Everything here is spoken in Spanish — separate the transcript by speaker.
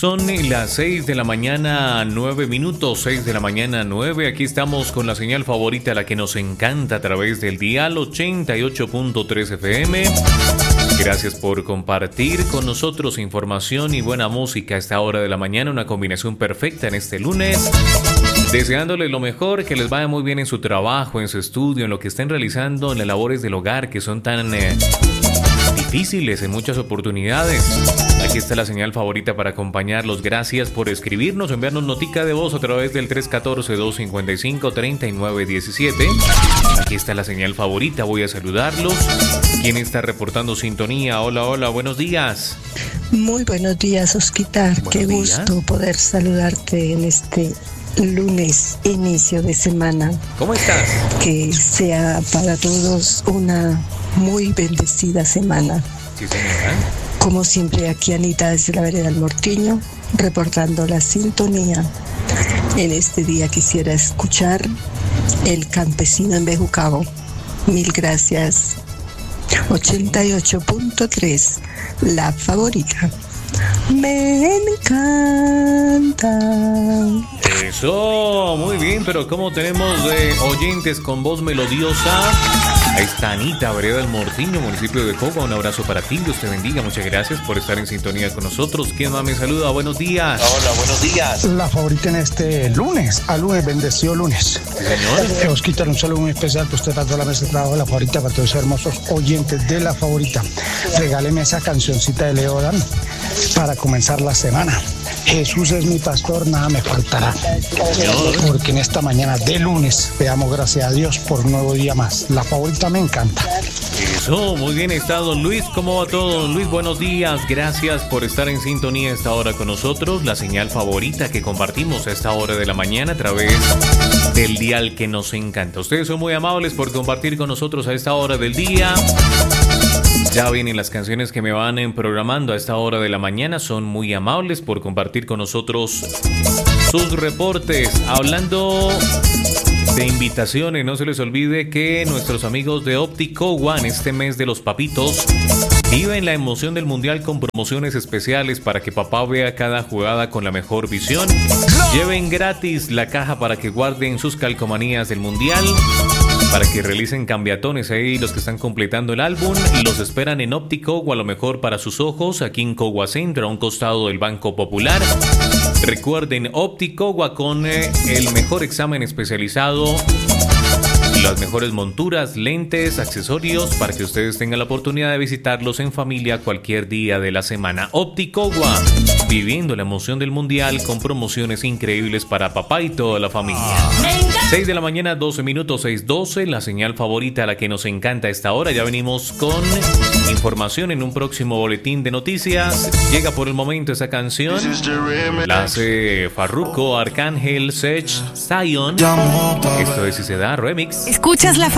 Speaker 1: Son las 6 de la mañana, 9 minutos, 6 de la mañana, 9. Aquí estamos con la señal favorita, la que nos encanta a través del dial 88.3 FM. Gracias por compartir con nosotros información y buena música a esta hora de la mañana. Una combinación perfecta en este lunes. Deseándoles lo mejor, que les vaya muy bien en su trabajo, en su estudio, en lo que estén realizando, en las labores del hogar que son tan difíciles en muchas oportunidades. Aquí está la señal favorita para acompañarlos. Gracias por escribirnos, enviarnos notica de voz a través del 314-255-3917. Aquí está la señal favorita, voy a saludarlos. ¿Quién está reportando sintonía? Hola, hola, buenos días.
Speaker 2: Muy buenos días, Osquitar. Qué gusto poder saludarte en este lunes, inicio de semana.
Speaker 1: ¿Cómo estás?
Speaker 2: Que sea para todos una muy bendecida semana.
Speaker 1: Sí, señora.
Speaker 2: Como siempre, aquí Anita desde la vereda del Mortiño, reportando la sintonía. En este día quisiera escuchar El Campesino en Bejucabo. Mil gracias. 88.3, la favorita. Me encanta.
Speaker 1: Eso, muy bien, pero como tenemos oyentes con voz melodiosa. Ahí está Anita, vereda del Mortiño, municipio de Cogua. Un abrazo para ti, Dios te bendiga, muchas gracias por estar en sintonía con nosotros. ¿Quién más me saluda? Buenos días.
Speaker 3: Hola, buenos días.
Speaker 4: La favorita en este lunes, al lunes, bendecido lunes.
Speaker 1: Señor.
Speaker 4: Osquitar, un saludo muy especial para usted, para toda la mesa de trabajo, la favorita, para todos esos hermosos oyentes de la favorita. Regáleme esa cancioncita de Leo Dan para comenzar la semana. Jesús es mi pastor, nada me faltará. Porque en esta mañana de lunes le damos gracias a Dios por un nuevo día más. La favorita me encanta.
Speaker 1: Eso, muy bien está don Luis. ¿Cómo va todo, don Luis? Buenos días. Gracias por estar en sintonía a esta hora con nosotros. La señal favorita que compartimos a esta hora de la mañana a través del dial que nos encanta. Ustedes son muy amables por compartir con nosotros a esta hora del día. Ya vienen las canciones que me van programando a esta hora de la mañana. Son muy amables por compartir con nosotros sus reportes. Hablando de invitaciones, no se les olvide que nuestros amigos de Óptico One, este mes de los papitos, viven la emoción del mundial con promociones especiales para que papá vea cada jugada con la mejor visión. Lleven gratis la caja para que guarden sus calcomanías del mundial, para que realicen cambiatones ahí los que están completando el álbum, y los esperan en Óptico o a lo mejor para sus ojos aquí en Cogua Centro, a un costado del Banco Popular. Recuerden, Óptico con el mejor examen especializado, las mejores monturas, lentes, accesorios, para que ustedes tengan la oportunidad de visitarlos en familia cualquier día de la semana. Óptico viviendo la emoción del mundial con promociones increíbles para papá y toda la familia. 6 de la mañana, 12 minutos, 6:12, la señal favorita, la que nos encanta a esta hora. Ya venimos con información en un próximo boletín de noticias. Llega por el momento esa canción. La hace Farruko, Arcángel, Sech, Zion. Esto es Si Se Da Remix.
Speaker 5: Escuchas la